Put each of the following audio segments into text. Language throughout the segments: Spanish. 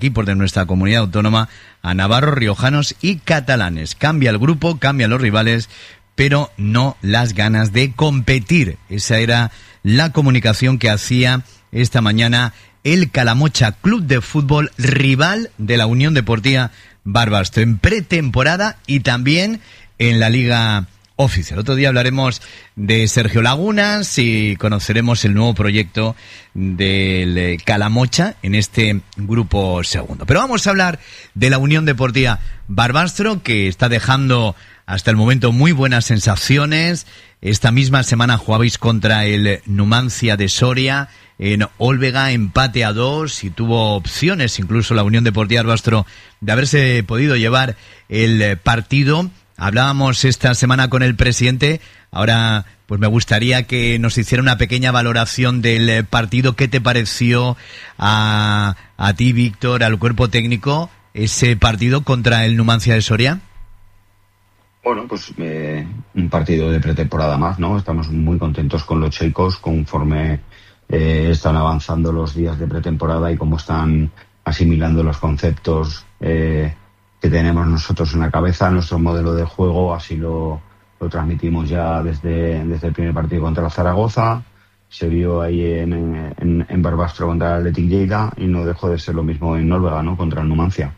equipos de nuestra comunidad autónoma a navarros, riojanos y catalanes. Cambia el grupo, cambian los rivales, pero no las ganas de competir. Esa era la comunicación que hacía esta mañana el Calamocha Club de Fútbol, rival de la Unión Deportiva Barbastro, en pretemporada y también en la Liga Oficial. Otro día hablaremos de Sergio Lagunas y conoceremos el nuevo proyecto del Calamocha en este grupo segundo. Pero vamos a hablar de la Unión Deportiva Barbastro, que está dejando hasta el momento muy buenas sensaciones. Esta misma semana jugabais contra el Numancia de Soria en Olvega, empate a 2, y tuvo opciones incluso la Unión Deportiva Barbastro de haberse podido llevar el partido. Hablábamos esta semana con el presidente. Ahora pues me gustaría que nos hiciera una pequeña valoración del partido. ¿Qué te pareció a ti, Víctor, al cuerpo técnico, ese partido contra el Numancia de Soria? Bueno, pues un partido de pretemporada más, ¿no? Estamos muy contentos con los chicos conforme están avanzando los días de pretemporada y cómo están asimilando los conceptos que tenemos nosotros en la cabeza, nuestro modelo de juego. Así lo transmitimos ya desde el primer partido contra la Zaragoza. Se vio ahí en Barbastro contra el Athletic Lleida, y no dejó de ser lo mismo en Olvega, ¿no? Contra el Numancia.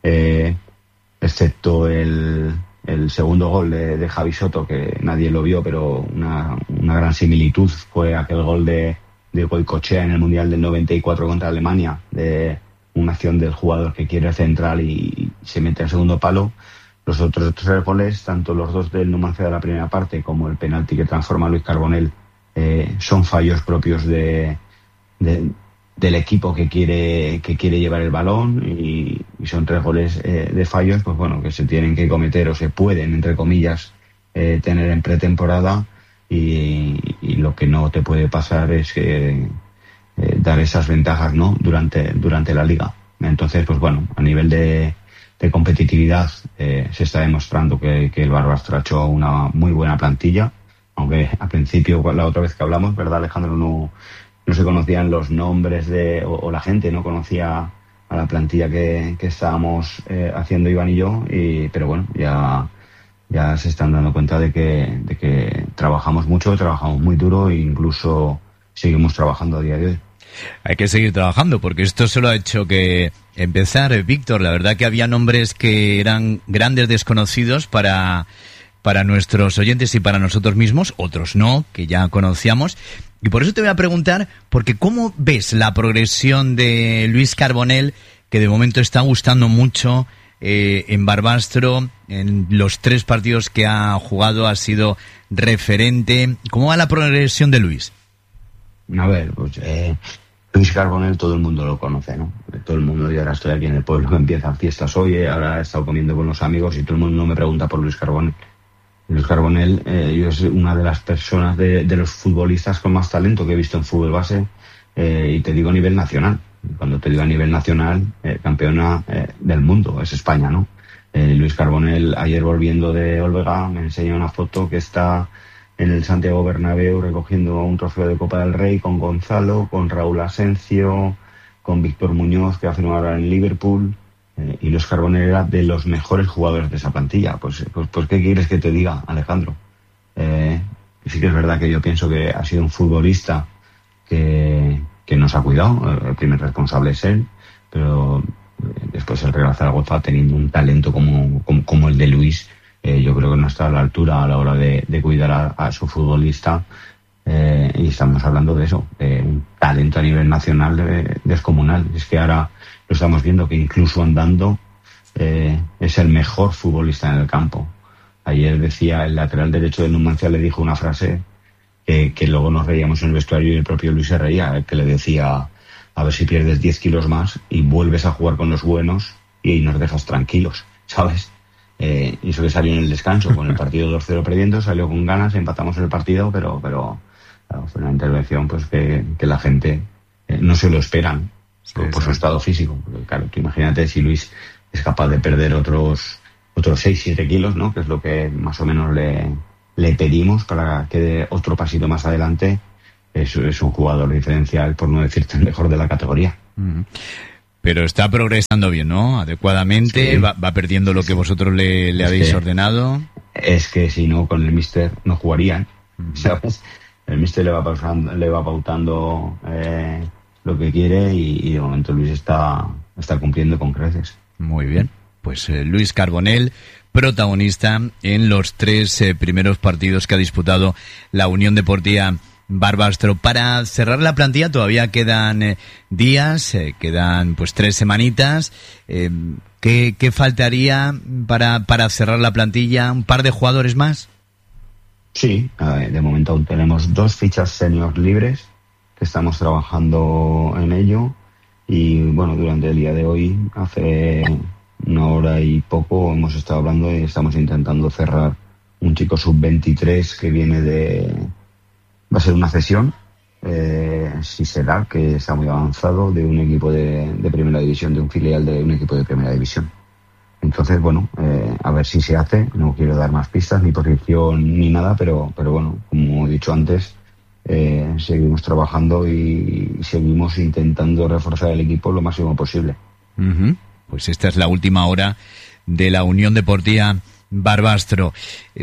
Excepto el segundo gol de Javi Soto, que nadie lo vio, pero una gran similitud fue aquel gol de Goicoechea en el Mundial del 94 contra Alemania, de una acción del jugador que quiere central y se mete al segundo palo. Los otros 3 goles, tanto los 2 del Numancia de la primera parte como el penalti que transforma a Luis Carbonell, son fallos propios del equipo que quiere llevar el balón, y son 3 goles de fallos, pues bueno, que se tienen que cometer o se pueden, entre comillas, tener en pretemporada, y lo que no te puede pasar es que dar esas ventajas, ¿no? durante la liga. Entonces, pues bueno, a nivel de competitividad se está demostrando que el Barbastro ha hecho una muy buena plantilla, aunque al principio, la otra vez que hablamos, ¿verdad, Alejandro? No se conocían los nombres o la gente no conocía a la plantilla que estábamos haciendo Iván y yo, pero bueno, ya se están dando cuenta de que trabajamos mucho, trabajamos muy duro, e incluso seguimos trabajando a día de hoy. Hay que seguir trabajando, porque esto solo ha hecho que empezar, Víctor. La verdad que había nombres que eran grandes desconocidos para nuestros oyentes y para nosotros mismos, otros no, que ya conocíamos. Y por eso te voy a preguntar, porque ¿cómo ves la progresión de Luis Carbonell, que de momento está gustando mucho en Barbastro? En los 3 partidos que ha jugado ha sido referente. ¿Cómo va la progresión de Luis? A ver, pues Luis Carbonell todo el mundo lo conoce, ¿no? Todo el mundo, yo ahora estoy aquí en el pueblo, empiezan fiestas hoy, ahora he estado comiendo con los amigos y todo el mundo me pregunta por Luis Carbonell. Luis Carbonell es una de las personas de los futbolistas con más talento que he visto en fútbol base, y te digo a nivel nacional. Cuando te digo a nivel nacional, campeona del mundo, es España, ¿no? Luis Carbonell, ayer volviendo de Olvega, me enseñó una foto que está en el Santiago Bernabéu recogiendo un trofeo de Copa del Rey con Gonzalo, con Raúl Asencio, con Víctor Muñoz, que va a firmar ahora en Liverpool. Y Luis Carbonell era de los mejores jugadores de esa plantilla. Pues ¿qué quieres que te diga, Alejandro? Sí que es verdad que yo pienso que ha sido un futbolista que nos ha cuidado. El primer responsable es él, pero después el Real Zaragoza, teniendo un talento como el de Luis, yo creo que no está a la altura a la hora de cuidar a su futbolista. Y estamos hablando de eso, de un talento a nivel nacional descomunal. Es que ahora lo estamos viendo, que incluso andando es el mejor futbolista en el campo. Ayer decía el lateral derecho del Numancia, le dijo una frase que luego nos reíamos en el vestuario, y el propio Luis se reía, que le decía: a ver si pierdes 10 kilos más y vuelves a jugar con los buenos y nos dejas tranquilos, ¿sabes? Y eso que salió en el descanso, con el partido 2-0 perdiendo, salió con ganas, empatamos el partido, pero claro, fue una intervención pues que la gente no se lo esperan por su estado físico. Porque, claro, tú imagínate si Luis es capaz de perder otros 6-7 kilos, ¿no? Que es lo que más o menos le pedimos para que dé otro pasito más adelante. Es un jugador diferencial, por no decirte el mejor de la categoría. Pero está progresando bien, ¿no? Adecuadamente, Sí. va perdiendo lo que vosotros le habéis ordenado. Es que si no, con el míster no jugarían, ¿sabes? El míster le va pautando lo que quiere y de momento Luis está cumpliendo con creces. Muy bien. Pues Luis Carbonell, protagonista en los 3 primeros partidos que ha disputado la Unión Deportiva Barbastro. Para cerrar la plantilla todavía quedan días, quedan pues 3 semanitas. ¿Qué faltaría para cerrar la plantilla? ¿Un par de jugadores más? Sí, de momento aún tenemos 2 fichas senior libres que estamos trabajando en ello y bueno, durante el día de hoy, hace 1 hora y poco, hemos estado hablando y estamos intentando cerrar un chico sub-23 que viene va a ser una cesión, si será, que está muy avanzado, de un equipo de primera división, de un filial de un equipo de primera división. Entonces, bueno, a ver si se hace. No quiero dar más pistas, ni posición, ni nada, pero bueno, como he dicho antes, seguimos trabajando y seguimos intentando reforzar el equipo lo máximo posible. Uh-huh. Pues esta es la última hora de la Unión Deportiva Barbastro.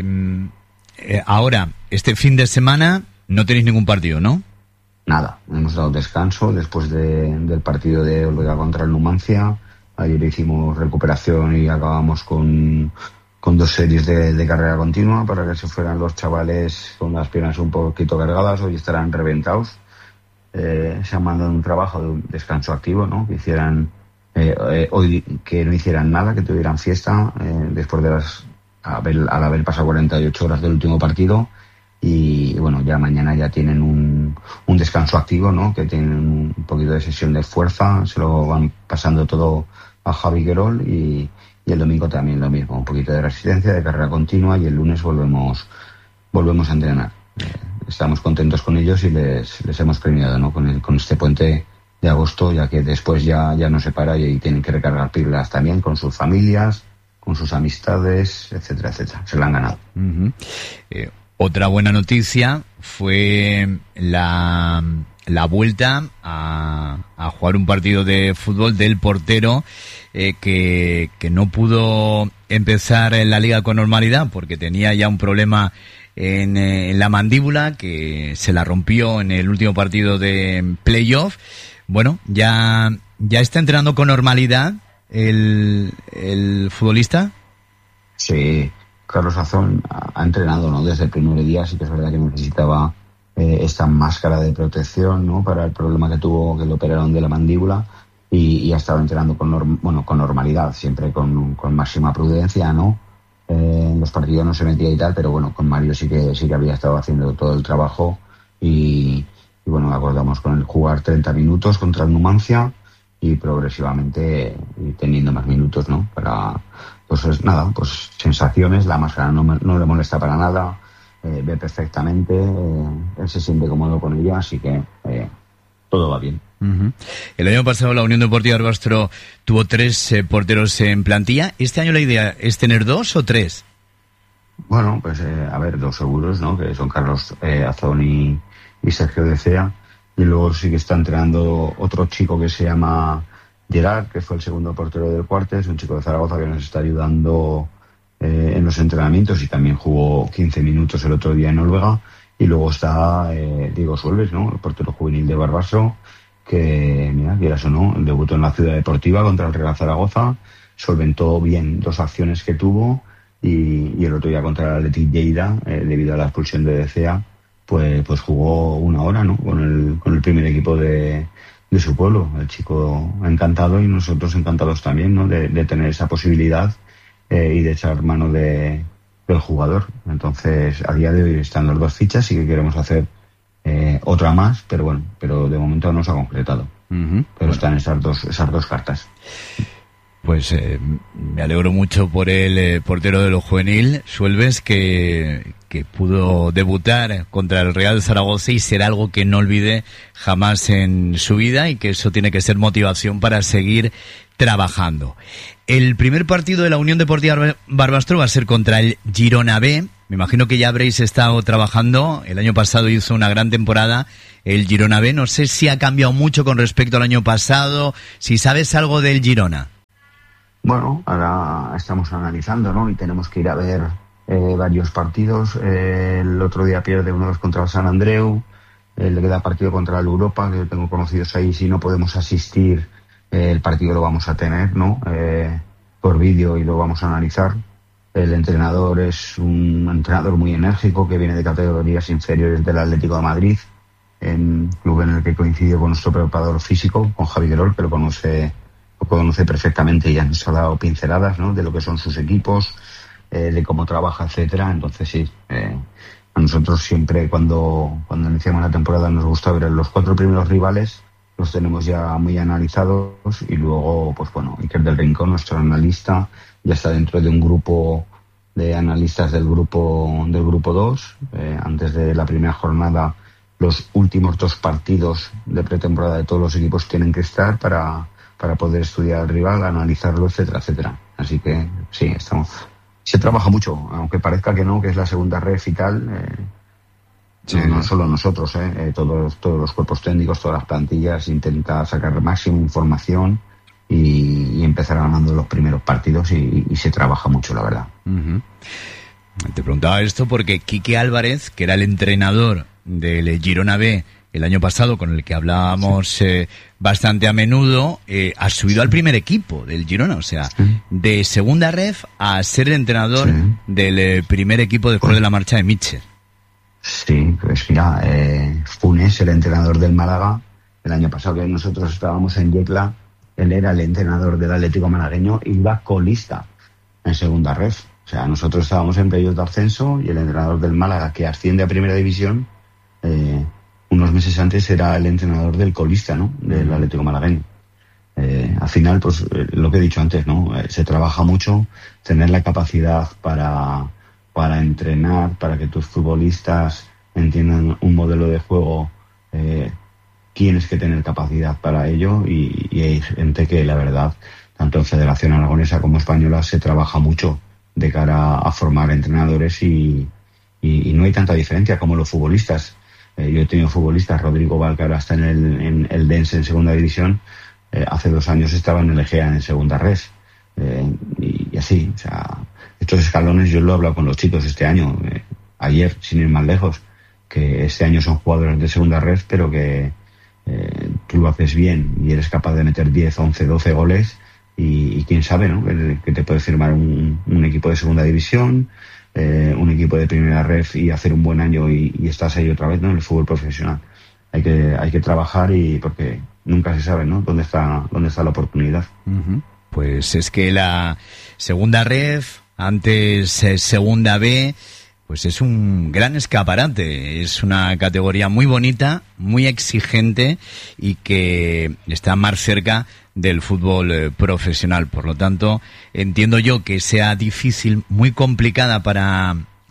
Ahora, este fin de semana no tenéis ningún partido, ¿no? Nada, hemos dado descanso después del partido de Olvega contra el Numancia. Ayer hicimos recuperación y acabamos con 2 series de carrera continua para que se fueran los chavales con las piernas un poquito cargadas. Hoy estarán reventados. Se han mandado un trabajo de un descanso activo, ¿no? Que hicieran hoy, que no hicieran nada, que tuvieran fiesta después de al haber pasado 48 horas del último partido. Y bueno, ya mañana ya tienen un descanso activo, ¿no? Que tienen un poquito de sesión de fuerza, se lo van pasando todo a Javi Querol y el domingo también lo mismo, un poquito de resistencia, de carrera continua, y el lunes volvemos a entrenar. Estamos contentos con ellos y les hemos premiado, ¿no? Con este puente de agosto, ya que después ya no se para y tienen que recargar pilas también con sus familias, con sus amistades, etcétera, etcétera. Se la han ganado. Uh-huh. Otra buena noticia fue la vuelta a jugar un partido de fútbol del portero que no pudo empezar en la liga con normalidad porque tenía ya un problema en la mandíbula que se la rompió en el último partido de playoff. Bueno, ya está entrenando con normalidad el futbolista. Sí. Carlos Azón ha entrenado, ¿no? Desde el primer día. Sí que es verdad que necesitaba esta máscara de protección, ¿no? Para el problema que tuvo, que le operaron de la mandíbula, y ha estado entrenando con normalidad, siempre con máxima prudencia, ¿no? En los partidos no se metía y tal, pero bueno, con Mario sí que había estado haciendo todo el trabajo y bueno, acordamos con él jugar 30 minutos contra el Numancia y progresivamente teniendo más minutos, ¿no? Pues nada, pues sensaciones, la máscara no le molesta para nada, ve perfectamente, él se siente cómodo con ella, así que todo va bien. Uh-huh. El año pasado la Unión Deportiva Barbastro tuvo 3 porteros en plantilla. ¿Este año la idea es tener 2 o 3? Bueno, pues a ver, 2 seguros, ¿no? Que son Carlos Azón y Sergio De Cea, y luego sí que está entrenando otro chico que se llama Gerard, que fue el segundo portero del Cuartes, un chico de Zaragoza que nos está ayudando en los entrenamientos y también jugó 15 minutos el otro día en Noruega. Y luego está Diego Suelves, ¿no? El portero juvenil de Barbastro, que, mira, quieras o no, debutó en la Ciudad Deportiva contra el Real Zaragoza, solventó bien 2 acciones que tuvo y el otro día contra el Athletic Lleida, debido a la expulsión de DCA, pues jugó 1 hora, ¿no? Con el primer equipo de su pueblo. El chico encantado y nosotros encantados también, ¿no? De tener esa posibilidad y de echar mano del jugador. Entonces, a día de hoy están las 2 fichas y que queremos hacer otra más, pero de momento no se ha concretado. Uh-huh. Pero están esas dos cartas. Pues me alegro mucho por el portero de lo juvenil, Suelves, que pudo debutar contra el Real Zaragoza y será algo que no olvide jamás en su vida y que eso tiene que ser motivación para seguir trabajando. El primer partido de la Unión Deportiva Barbastro va a ser contra el Girona B me imagino que ya habréis estado trabajando. El año pasado hizo una gran temporada el Girona B. No sé si ha cambiado mucho con respecto al año pasado, si sabes algo del Girona. Bueno, ahora estamos analizando, ¿no? Y tenemos que ir a ver varios partidos. El otro día pierde 1-2 contra el San Andreu. Le queda partido contra el Europa, que tengo conocidos ahí. Si no podemos asistir, el partido lo vamos a tener, ¿no? Por vídeo, y lo vamos a analizar. El entrenador es un entrenador muy enérgico que viene de categorías inferiores del Atlético de Madrid, en club en el que coincidió con nuestro preparador físico, con Javi Guerol, que lo conoce perfectamente y ya nos ha dado pinceladas, ¿no? De lo que son sus equipos, de cómo trabaja, etcétera. Entonces sí, a nosotros siempre cuando iniciamos la temporada nos gusta ver los 4 primeros rivales, los tenemos ya muy analizados, y luego, pues bueno, Iker del Rincón, nuestro analista, ya está dentro de un grupo de analistas del grupo 2. Antes de la primera jornada, los últimos 2 partidos de pretemporada de todos los equipos tienen que estar para poder estudiar al rival, analizarlo, etcétera, etcétera. Así que sí, se trabaja mucho, aunque parezca que no, que es la segunda ref y tal. Sí. No solo nosotros, todos los cuerpos técnicos, todas las plantillas, intenta sacar máxima información y empezar ganando los primeros partidos, y se trabaja mucho, la verdad. Uh-huh. Te preguntaba esto porque Quique Álvarez, que era el entrenador del Girona B el año pasado, con el que hablábamos bastante a menudo, ha subido al primer equipo del Girona, o sea, de segunda ref a ser el entrenador del primer equipo después de la marcha de Mitchell. Sí, pues mira, Funes, el entrenador del Málaga, el año pasado que nosotros estábamos en Yecla, él era el entrenador del Atlético malagueño y iba colista en segunda ref. O sea, nosotros estábamos en playoff de ascenso, y el entrenador del Málaga, que asciende a primera división, unos meses antes era el entrenador del colista, ¿no? Del Atlético malagueño. Al final, pues lo que he dicho antes, ¿no? Se trabaja mucho, tener la capacidad para entrenar, para que tus futbolistas entiendan un modelo de juego. Tienes que tener capacidad para ello, y hay gente que, la verdad, tanto en Federación Aragonesa como Española, se trabaja mucho de cara a formar entrenadores, y no hay tanta diferencia como los futbolistas. Yo he tenido futbolistas, Rodrigo Val, que ahora está en el Dense en segunda división, hace 2 años estaba en el Egea en segunda res, y así, o sea, estos escalones yo lo he hablado con los chicos este año, ayer, sin ir más lejos, que este año son jugadores de segunda res, pero que tú lo haces bien y eres capaz de meter 10, 11, 12 goles, y quién sabe, ¿no? Que te puede firmar un equipo de segunda división, un equipo de primera ref, y hacer un buen año, y estás ahí otra vez, ¿no? En el fútbol profesional. Hay que trabajar, y porque nunca se sabe, ¿no? Dónde está la oportunidad. Uh-huh. Pues es que la segunda ref, antes segunda B, pues es un gran escaparate, es una categoría muy bonita, muy exigente, y que está más cerca del fútbol profesional. Por lo tanto, entiendo yo que sea difícil, muy complicada para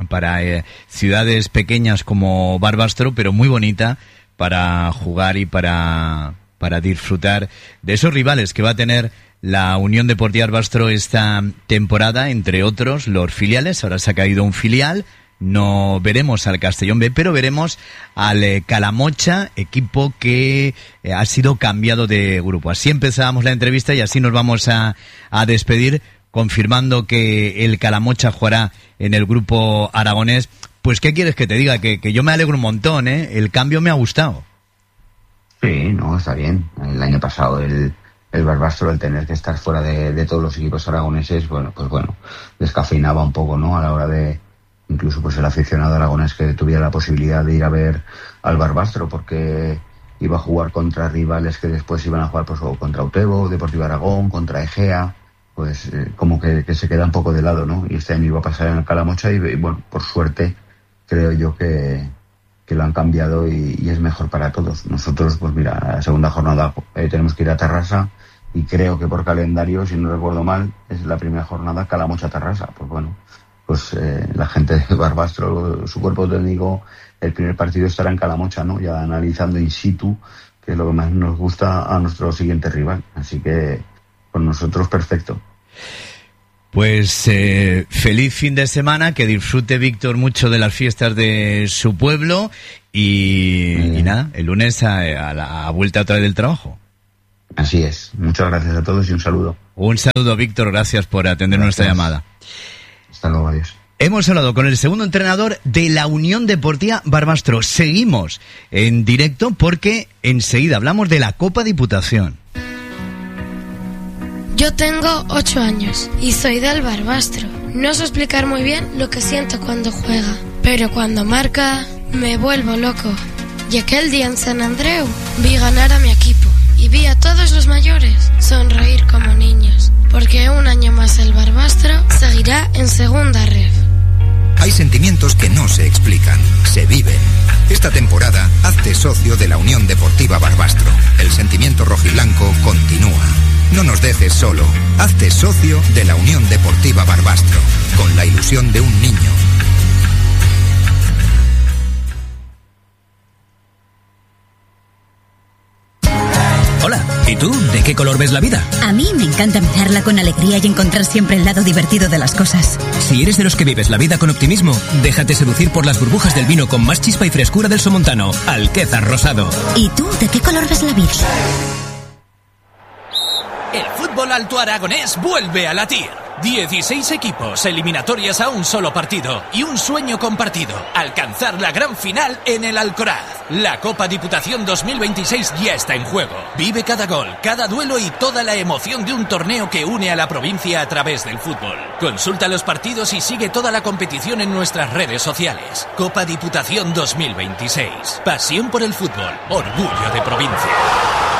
ciudades pequeñas como Barbastro, pero muy bonita para jugar y para disfrutar de esos rivales que va a tener la Unión Deportiva Barbastro esta temporada, entre otros los filiales. Ahora se ha caído un filial. No veremos al Castellón B, pero veremos al Calamocha, equipo que ha sido cambiado de grupo. Así empezábamos la entrevista, y así nos vamos a despedir, confirmando que el Calamocha jugará en el grupo aragonés. Pues, ¿qué quieres que te diga? Que yo me alegro un montón, ¿eh? El cambio me ha gustado. Sí, no, está bien. El año pasado el Barbastro, el tener que estar fuera de todos los equipos aragoneses, bueno, descafeinaba un poco, ¿no? A la hora de incluso pues el aficionado aragonés que tuviera la posibilidad de ir a ver al Barbastro, porque iba a jugar contra rivales que después iban a jugar, pues, o contra Utebo, Deportivo Aragón, contra Egea, pues como que se queda un poco de lado, ¿no? Y este año iba a pasar en el Calamocha, y bueno, por suerte creo yo que lo han cambiado, y es mejor para todos. Nosotros, pues mira, la segunda jornada tenemos que ir a Tarrasa, y creo que por calendario, si no recuerdo mal, es la primera jornada Calamocha-Tarrasa. Pues bueno, pues la gente de Barbastro, su cuerpo técnico, el primer partido estará en Calamocha, ¿no? Ya analizando in situ, que es lo que más nos gusta, a nuestro siguiente rival. Así que con nosotros perfecto. Pues feliz fin de semana, que disfrute Víctor mucho de las fiestas de su pueblo y nada, el lunes a la vuelta otra vez del trabajo. Así es. Muchas gracias a todos y un saludo. Un saludo, Víctor, gracias por atender nuestra llamada. Hasta luego, adiós. Hemos hablado con el segundo entrenador de la Unión Deportiva Barbastro. Seguimos en directo porque enseguida hablamos de la Copa Diputación. Yo tengo 8 años y soy del Barbastro. No sé explicar muy bien lo que siento cuando juega, pero cuando marca me vuelvo loco. Y aquel día en San Andreu vi ganar a mi equipo y vi a todos los mayores sonreír como niños, porque un año más el Barbastro seguirá en segunda ref. Hay sentimientos que no se explican, se viven. Esta temporada, hazte socio de la Unión Deportiva Barbastro. El sentimiento rojiblanco continúa. No nos dejes solo. Hazte socio de la Unión Deportiva Barbastro, con la ilusión de un niño. Hola, ¿y tú? ¿De qué color ves la vida? A mí me encanta mirarla con alegría y encontrar siempre el lado divertido de las cosas. Si eres de los que vives la vida con optimismo, déjate seducir por las burbujas del vino con más chispa y frescura del Somontano, Alquézar Rosado. ¿Y tú, de qué color ves la vida? El fútbol alto aragonés vuelve a latir. 16 equipos, eliminatorias a un solo partido y un sueño compartido: alcanzar la gran final en el Alcoraz. La Copa Diputación 2026 ya está en juego. Vive cada gol, cada duelo y toda la emoción de un torneo que une a la provincia a través del fútbol. Consulta los partidos y sigue toda la competición en nuestras redes sociales. Copa Diputación 2026. Pasión por el fútbol, orgullo de provincia.